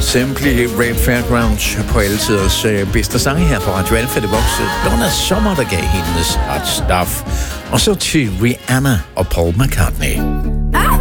Simply Red Fairgrounds på alle tiders bedste sange her på Radio Alfa. Det var også Donna Summer, der gav hendes Hot Stuff. Og så til Rihanna og Paul McCartney.